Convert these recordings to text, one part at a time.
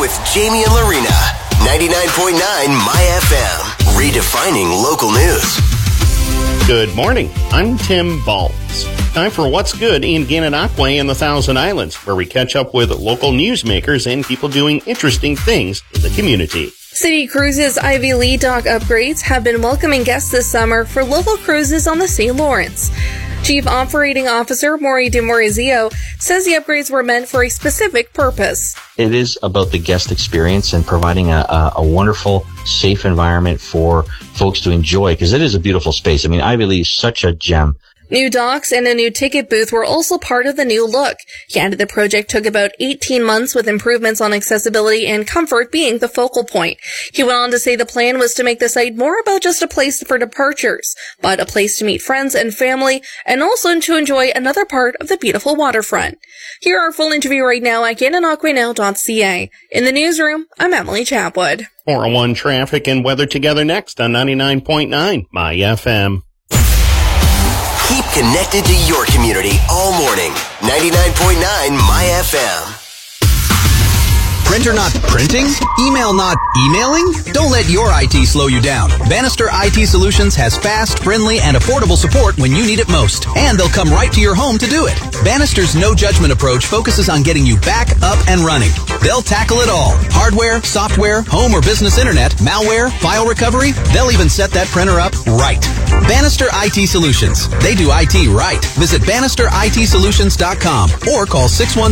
with Jamie and Lorena. 99.9 My FM. Redefining local news. Good morning. I'm Tim Baltz. Time for What's Good in Gananoque and the Thousand Islands, where we catch up with local newsmakers and people doing interesting things in the community. City Cruises Ivy Lee dock upgrades have been welcoming guests this summer for local cruises on the St. Lawrence. Chief Operating Officer Maury DiMaurizio says the upgrades were meant for a specific purpose. It is about the guest experience and providing a wonderful, safe environment for folks to enjoy, because it is a beautiful space. I mean, Ivy Lee is such a gem. New docks and a new ticket booth were also part of the new look. He added the project took about 18 months, with improvements on accessibility and comfort being the focal point. He went on to say the plan was to make the site more about just a place for departures, but a place to meet friends and family, and also to enjoy another part of the beautiful waterfront. Hear our full interview right now at GananoqueNow.ca. In the newsroom, I'm Emily Chapwood. 401 traffic and weather together next on 99.9 My FM. Keep connected to your community all morning. 99.9 My FM. Printer not printing? Email not emailing? Don't let your IT slow you down. Bannister IT Solutions has fast, friendly, and affordable support when you need it most. And they'll come right to your home to do it. Bannister's no-judgment approach focuses on getting you back up and running. They'll tackle it all. Hardware, software, home or business internet, malware, file recovery. They'll even set that printer up right. Bannister IT Solutions. They do IT right. Visit BannisterITSolutions.com or call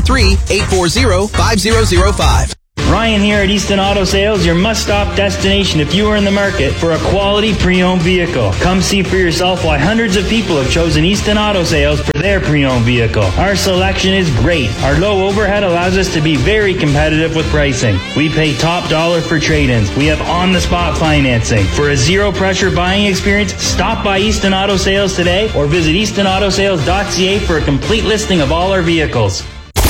613-840-5005. Ryan here at Easton Auto Sales, your must-stop destination if you are in the market for a quality pre-owned vehicle. Come see for yourself why hundreds of people have chosen Easton Auto Sales for their pre-owned vehicle. Our selection is great. Our low overhead allows us to be very competitive with pricing. We pay top dollar for trade-ins. We have on-the-spot financing. For a zero-pressure buying experience, stop by Easton Auto Sales today or visit EastonAutoSales.ca for a complete listing of all our vehicles.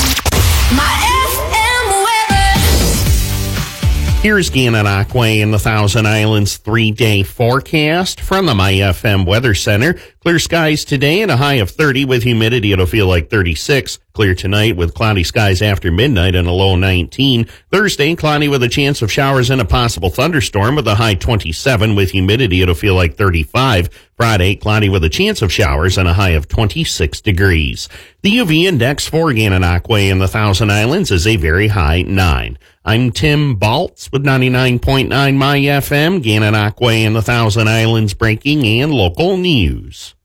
Here's Gananoque and the Thousand Islands 3-day forecast from the My FM Weather Center. Clear skies today and a high of 30 with humidity. It'll feel like 36. Clear tonight with cloudy skies after midnight and a low 19. Thursday, cloudy with a chance of showers and a possible thunderstorm with a high 27 with humidity. It'll feel like 35. Friday, cloudy with a chance of showers and a high of 26 degrees. The UV index for Gananoque and the Thousand Islands is a very high 9. I'm Tim Baltz with 99.9 My FM, Gananoque and the Thousand Islands breaking and local news.